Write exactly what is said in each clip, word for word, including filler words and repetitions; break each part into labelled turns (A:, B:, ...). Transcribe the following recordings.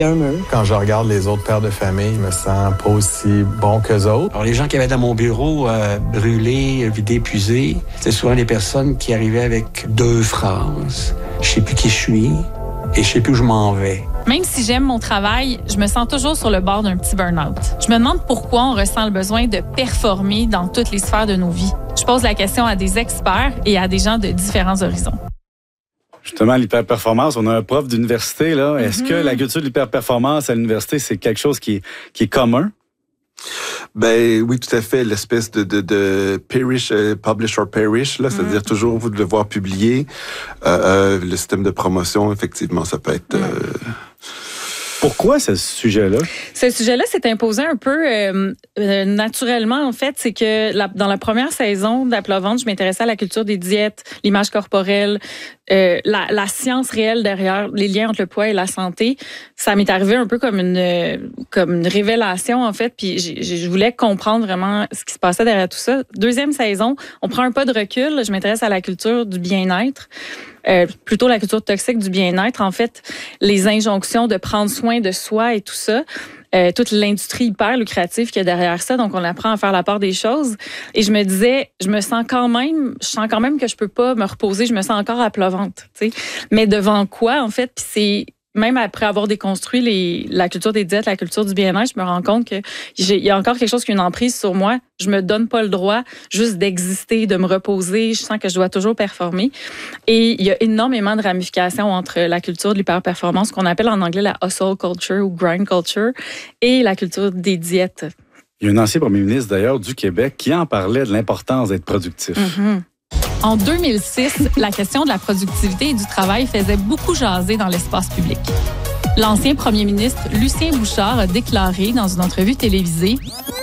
A: Il y a un mur.
B: Quand je regarde les autres pères de famille, je me sens pas aussi bon qu'eux autres.
C: Alors, les gens qui avaient dans mon bureau euh, brûlés, vidés, épuisés, c'était souvent des personnes qui arrivaient avec deux phrases. Je sais plus qui je suis et je sais plus où je m'en vais.
D: Même si j'aime mon travail, je me sens toujours sur le bord d'un petit burn-out. Je me demande pourquoi on ressent le besoin de performer dans toutes les sphères de nos vies. Je pose la question à des experts et à des gens de différents horizons.
E: Justement, l'hyperperformance, on a un prof d'université, là. Mm-hmm. Est-ce que la culture de l'hyperperformance à l'université, c'est quelque chose qui est, qui est commun?
F: Ben oui, tout à fait. L'espèce de, de, de perish, uh, publish or perish, là, c'est-à-dire mm. toujours vous devoir publier. Euh, euh, le système de promotion, effectivement, ça peut être... Mm. Euh...
E: Pourquoi ce sujet-là?
D: Ce sujet-là s'est imposé un peu euh, euh, naturellement, en fait. C'est que la, dans la première saison d'À plat ventre, je m'intéressais à la culture des diètes, l'image corporelle, euh, la, la science réelle derrière les liens entre le poids et la santé. Ça m'est arrivé un peu comme une, comme une révélation, en fait. Puis j'ai, je voulais comprendre vraiment ce qui se passait derrière tout ça. Deuxième saison, on prend un pas de recul. Je m'intéresse à la culture du bien-être. Euh, plutôt la culture toxique du bien-être. En fait, les injonctions de prendre soin de soi et tout ça, euh, toute l'industrie hyper lucrative qu'il y a derrière ça. Donc, on apprend à faire la part des choses. Et je me disais, je me sens quand même, je sens quand même que je peux pas me reposer. Je me sens encore à plat ventre, tu sais. Mais devant quoi, en fait? Puis c'est même après avoir déconstruit les, la culture des diètes, la culture du bien-être, je me rends compte que j'ai, il y a encore quelque chose qui a une emprise sur moi. Je me donne pas le droit juste d'exister, de me reposer. Je sens que je dois toujours performer. Et il y a énormément de ramifications entre la culture de l'hyperperformance, qu'on appelle en anglais la hustle culture ou grind culture, et la culture des diètes.
E: Il y a un ancien premier ministre, d'ailleurs, du Québec, qui en parlait de l'importance d'être productif.
D: Mm-hmm. En deux mille six, la question de la productivité et du travail faisait beaucoup jaser dans l'espace public. L'ancien premier ministre Lucien Bouchard a déclaré dans une entrevue télévisée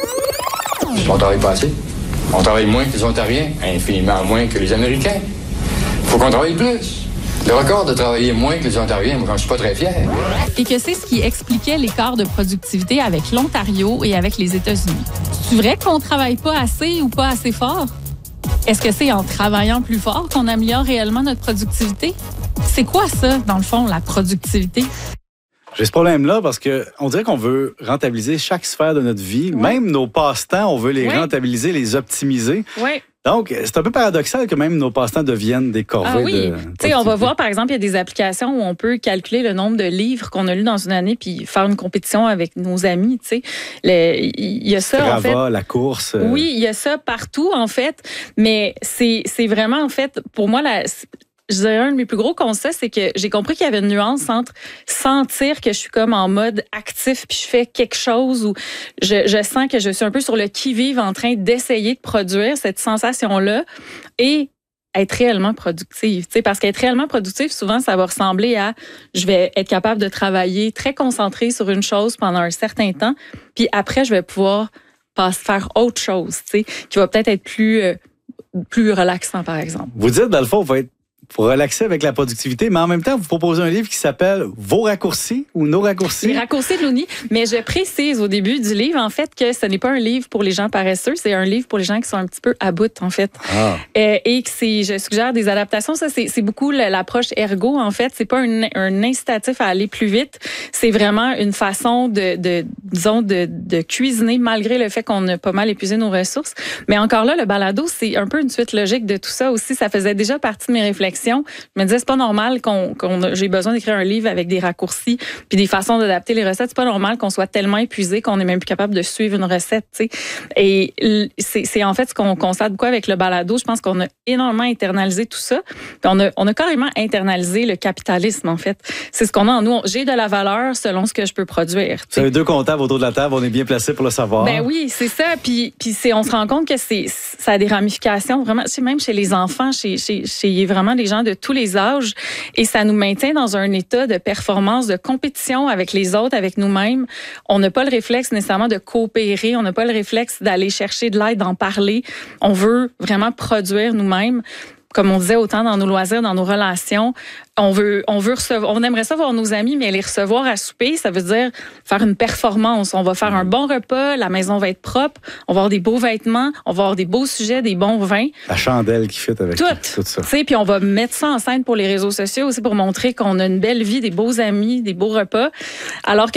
G: « On travaille pas assez. On travaille moins que les Ontariens, infiniment moins que les Américains. Il faut qu'on travaille plus. Le record de travailler moins que les Ontariens, moi, j'en suis pas très fier. »
D: Et que c'est ce qui expliquait l'écart de productivité avec l'Ontario et avec les États-Unis. C'est vrai qu'on travaille pas assez ou pas assez fort? Est-ce que c'est en travaillant plus fort qu'on améliore réellement notre productivité? C'est quoi ça, dans le fond, la productivité?
E: J'ai ce problème-là parce que on dirait qu'on veut rentabiliser chaque sphère de notre vie. Oui. Même nos passe-temps, on veut les oui. rentabiliser, les optimiser.
D: Oui.
E: Donc, c'est un peu paradoxal que même nos passe-temps deviennent des corvées.
D: Ah oui.
E: De
D: tu sais, on va voir, par exemple, il y a des applications où on peut calculer le nombre de livres qu'on a lus dans une année puis faire une compétition avec nos amis, tu sais. Il y a ça,
E: Strava,
D: en fait.
E: la course. Euh...
D: Oui, il y a ça partout, en fait. Mais c'est, c'est vraiment, en fait, pour moi, la... Je dirais un de mes plus gros constats, c'est que j'ai compris qu'il y avait une nuance entre sentir que je suis comme en mode actif puis je fais quelque chose ou je, je sens que je suis un peu sur le qui-vive en train d'essayer de produire cette sensation-là et être réellement productive. Tu sais, parce qu'être réellement productive, souvent, ça va ressembler à je vais être capable de travailler très concentré sur une chose pendant un certain temps puis après, je vais pouvoir passer, faire autre chose, tu sais, qui va peut-être être plus, euh, plus relaxant, par exemple.
E: Vous dites, dans le fond, on va être pour relaxer avec la productivité, mais en même temps, vous proposez un livre qui s'appelle « Vos raccourcis » ou « Nos raccourcis ».
D: Les raccourcis de l'Uni. Mais je précise au début du livre, en fait, que ce n'est pas un livre pour les gens paresseux, c'est un livre pour les gens qui sont un petit peu à bout, en fait. Ah. Euh, et que c'est, je suggère des adaptations. Ça, c'est, c'est beaucoup l'approche ergo, en fait. C'est pas un, un incitatif à aller plus vite. C'est vraiment une façon de, de disons, de, de cuisiner malgré le fait qu'on a pas mal épuisé nos ressources. Mais encore là, le balado, c'est un peu une suite logique de tout ça aussi. Ça faisait déjà partie de mes réflexions. Je me disais, c'est pas normal qu'on, qu'on j'ai besoin d'écrire un livre avec des raccourcis puis des façons d'adapter les recettes. C'est pas normal qu'on soit tellement épuisé qu'on n'est même plus capable de suivre une recette, tu sais. Et c'est, c'est en fait ce qu'on constate beaucoup avec le balado. Je pense qu'on a énormément internalisé tout ça. Puis on a, on a carrément internalisé le capitalisme, en fait. C'est ce qu'on a en nous. J'ai de la valeur selon ce que je peux produire.
E: Vous avez deux comptables autour de la table. On est bien placés pour le savoir.
D: Ben oui, c'est ça. Puis, puis c'est, on se rend compte que c'est, ça a des ramifications vraiment, même chez les enfants, chez, chez, chez vraiment des gens de tous les âges, et ça nous maintient dans un état de performance, de compétition avec les autres, avec nous-mêmes. On n'a pas le réflexe nécessairement de coopérer, on n'a pas le réflexe d'aller chercher de l'aide, d'en parler. On veut vraiment produire nous-mêmes. comme on disait, autant dans nos loisirs, dans nos relations, on veut, on veut recevoir, on aimerait ça voir nos amis, mais les recevoir à souper, ça veut dire faire une performance. On va faire un bon repas, la maison va être propre, on va avoir des beaux vêtements, on va avoir des beaux sujets, des bons vins.
E: La chandelle qui fit avec
D: tout,
E: tout ça.
D: Puis on va mettre ça en scène pour les réseaux sociaux aussi pour montrer qu'on a une belle vie, des beaux amis, des beaux repas. Alors que